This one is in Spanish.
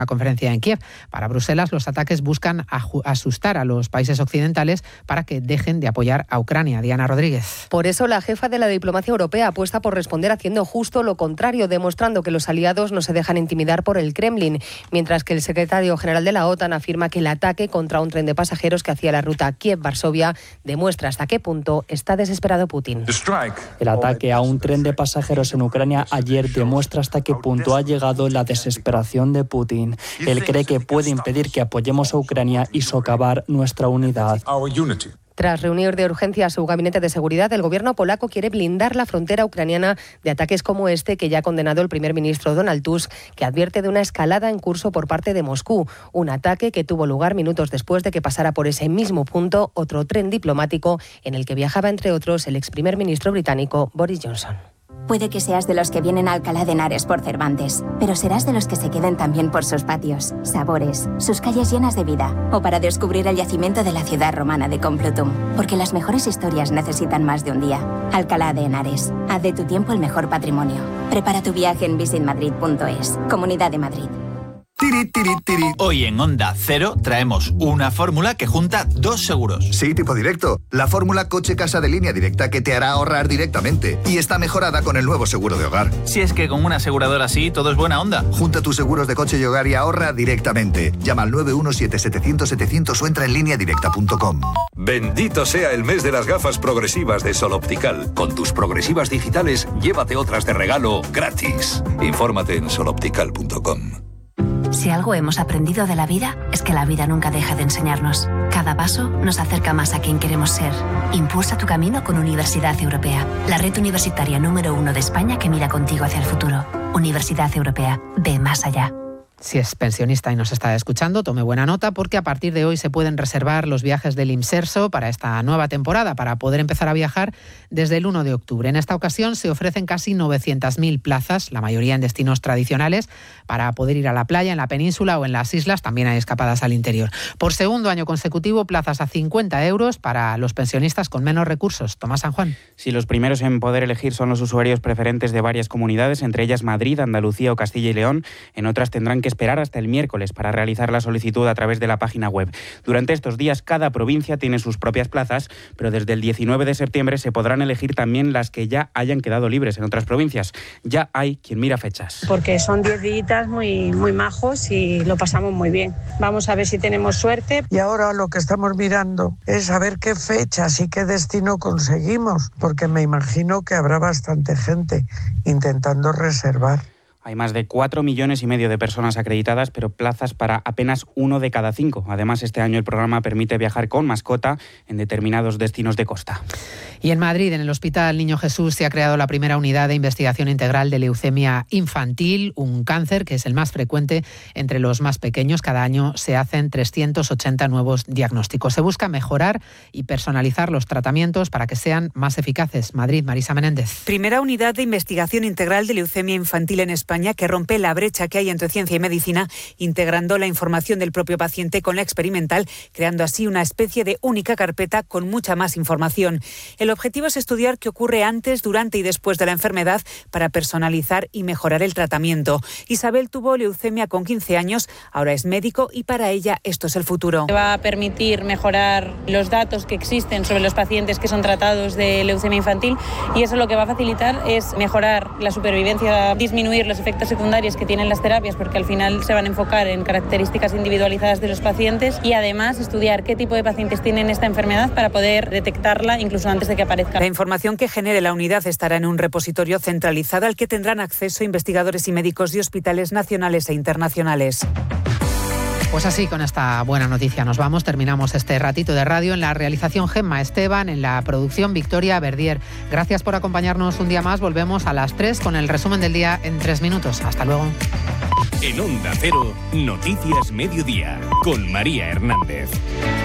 Una conferencia en Kiev. Para Bruselas, los ataques buscan asustar a los países occidentales para que dejen de apoyar a Ucrania. Diana Rodríguez. Por eso, la jefa de la diplomacia europea apuesta por responder haciendo justo lo contrario, demostrando que los aliados no se dejan intimidar por el Kremlin, mientras que el secretario general de la OTAN afirma que el ataque contra un tren de pasajeros que hacía la ruta Kiev-Varsovia demuestra hasta qué punto está desesperado Putin. El ataque a un tren de pasajeros en Ucrania ayer demuestra hasta qué punto ha llegado la desesperación de Putin. Él cree que puede impedir que apoyemos a Ucrania y socavar nuestra unidad. Tras reunir de urgencia a su gabinete de seguridad, el gobierno polaco quiere blindar la frontera ucraniana de ataques como este que ya ha condenado el primer ministro Donald Tusk, que advierte de una escalada en curso por parte de Moscú. Un ataque que tuvo lugar minutos después de que pasara por ese mismo punto otro tren diplomático en el que viajaba, entre otros, el ex primer ministro británico Boris Johnson. Puede que seas de los que vienen a Alcalá de Henares por Cervantes, pero serás de los que se queden también por sus patios, sabores, sus calles llenas de vida, o para descubrir el yacimiento de la ciudad romana de Complutum, porque las mejores historias necesitan más de un día. Alcalá de Henares, haz de tu tiempo el mejor patrimonio. Prepara tu viaje en visitmadrid.es, Comunidad de Madrid. Hoy en Onda Cero traemos una fórmula que junta dos seguros. Sí, tipo directo. La fórmula coche-casa de Línea Directa que te hará ahorrar directamente. Y está mejorada con el nuevo seguro de hogar. Si es que con una aseguradora así todo es buena onda. Junta tus seguros de coche y hogar y ahorra directamente. Llama al 917-700-700 o entra en lineadirecta.com. Bendito sea el mes de las gafas progresivas de Sol Optical. Con tus progresivas digitales, llévate otras de regalo gratis. Infórmate en soloptical.com. Si algo hemos aprendido de la vida, es que la vida nunca deja de enseñarnos. Cada paso nos acerca más a quien queremos ser. Impulsa tu camino con Universidad Europea, la red universitaria número 1 de España que mira contigo hacia el futuro. Universidad Europea, ve más allá. Si es pensionista y nos está escuchando, tome buena nota porque a partir de hoy se pueden reservar los viajes del Imserso para esta nueva temporada, para poder empezar a viajar desde el 1 de octubre. En esta ocasión se ofrecen casi 900.000 plazas, la mayoría en destinos tradicionales, para poder ir a la playa, en la península o en las islas. También hay escapadas al interior. Por segundo año consecutivo, plazas a 50 euros para los pensionistas con menos recursos. Tomás San Juan. Sí, los primeros en poder elegir son los usuarios preferentes de varias comunidades, entre ellas Madrid, Andalucía o Castilla y León. En otras tendrán que esperar hasta el miércoles para realizar la solicitud a través de la página web. Durante estos días, cada provincia tiene sus propias plazas, pero desde el 19 de septiembre se podrán elegir también las que ya hayan quedado libres en otras provincias. Ya hay quien mira fechas. Porque son 10 días muy majos y lo pasamos muy bien. Vamos a ver si tenemos suerte. Y ahora lo que estamos mirando es a ver qué fechas y qué destino conseguimos, porque me imagino que habrá bastante gente intentando reservar. Hay más de 4,5 millones de personas acreditadas, pero plazas para apenas 1 de cada 5. Además, este año el programa permite viajar con mascota en determinados destinos de costa. Y en Madrid, en el Hospital Niño Jesús, se ha creado la primera unidad de investigación integral de leucemia infantil, un cáncer que es el más frecuente entre los más pequeños. Cada año se hacen 380 nuevos diagnósticos. Se busca mejorar y personalizar los tratamientos para que sean más eficaces. Madrid, Marisa Menéndez. Primera unidad de investigación integral de leucemia infantil en España, que rompe la brecha que hay entre ciencia y medicina, integrando la información del propio paciente con la experimental, creando así una especie de única carpeta con mucha más información. El objetivo es estudiar qué ocurre antes, durante y después de la enfermedad para personalizar y mejorar el tratamiento. Isabel tuvo leucemia con 15 años, ahora es médico y para ella esto es el futuro. Va a permitir mejorar los datos que existen sobre los pacientes que son tratados de leucemia infantil y eso lo que va a facilitar es mejorar la supervivencia, disminuir los efectos secundarios que tienen las terapias, porque al final se van a enfocar en características individualizadas de los pacientes y además estudiar qué tipo de pacientes tienen esta enfermedad para poder detectarla incluso antes de que aparezca. La información que genere la unidad estará en un repositorio centralizado al que tendrán acceso investigadores y médicos de hospitales nacionales e internacionales. Pues así, con esta buena noticia nos vamos. Terminamos este ratito de radio. En la realización, Gemma Esteban, en la producción, Victoria Verdier. Gracias por acompañarnos un día más. Volvemos a las 3 con el resumen del día en 3 minutos. Hasta luego. En Onda Cero, Noticias Mediodía, con María Hernández.